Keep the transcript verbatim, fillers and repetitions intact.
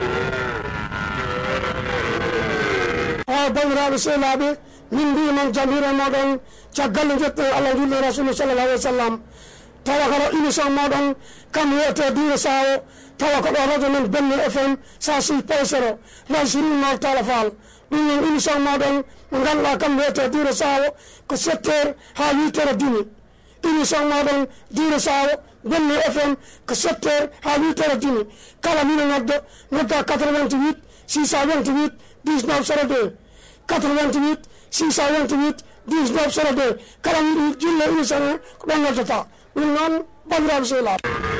a bandiraɓe sehlaɓe min mbimon jamire moɗon caggal nde jette Allah julde rasulu sallallah alih wa sallam tawa koɗo émission moɗon kam wiyete Dina Sawo tawa koɗo radio men Benno F M cent six point zéro Lansiri Mor Talla Fall ɗum non émission moɗon mo ganduɗa kam wiyete Dina Sawo ko sept heures ha huit heures dini émission moɗon Dina Sawo Benno F M ko sept heures ha huit heures dini kala mino nodda nodda quatre-vingt-huit six cent vingt-huit dix-neuf zéro deux quatre-vingt-huit six cent vingt-huit dix-neuf zéro deux kala yiɗi jille émission o ko ɗon noddata ɗum noon bandiraɓe sehlaɓe